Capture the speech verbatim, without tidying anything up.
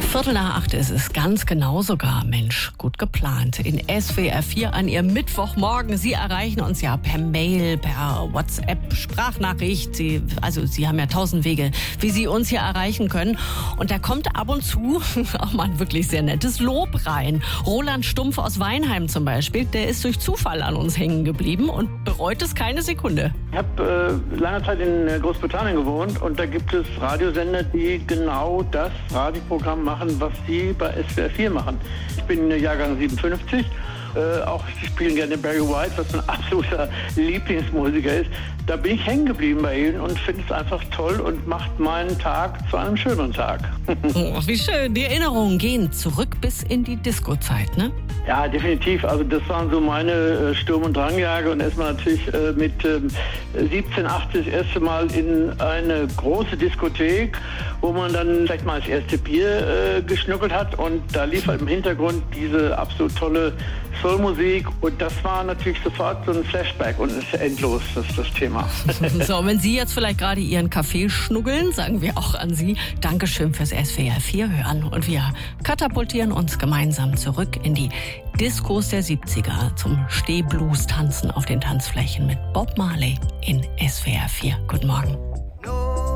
Viertel nach acht ist es, ganz genau sogar. Mensch, gut geplant. In S W R vier an Ihrem Mittwochmorgen. Sie erreichen uns ja per Mail, per WhatsApp, Sprachnachricht. Sie, also Sie haben ja tausend Wege, wie Sie uns hier erreichen können. Und da kommt ab und zu auch mal ein wirklich sehr nettes Lob rein. Roland Stumpf aus Weinheim zum Beispiel, der ist durch Zufall an uns hängen geblieben und bereut es keine Sekunde. Ich habe äh, lange Zeit in Großbritannien gewohnt und da gibt es Radiosender, die genau das Radioprogramm machen, was Sie bei S W R vier machen. Ich bin Jahrgang siebenundfünfzig. Äh, auch Sie spielen gerne Barry White, was mein absoluter Lieblingsmusiker ist. Da bin ich hängen geblieben bei Ihnen und finde es einfach toll und macht meinen Tag zu einem schönen Tag. Oh, wie schön. Die Erinnerungen gehen zurück bis in die Disco-Zeit, ne? Ja, definitiv. Also das waren so meine äh, Sturm- und Drangjahre und erstmal natürlich äh, mit äh, siebzehn, achtzehn das erste Mal in eine große Diskothek, wo man dann vielleicht mal das erste Bier äh, geschnuckelt hat und da lief halt im Hintergrund diese absolut tolle Soulmusik und das war natürlich sofort so ein Flashback und es ist endlos, das, das Thema. So, wenn Sie jetzt vielleicht gerade Ihren Kaffee schnuggeln, sagen wir auch an Sie, Dankeschön fürs S W R vier hören und wir katapultieren uns gemeinsam zurück in die Diskos der siebziger zum Stehblues tanzen auf den Tanzflächen mit Bob Marley in S W R vier. Guten Morgen.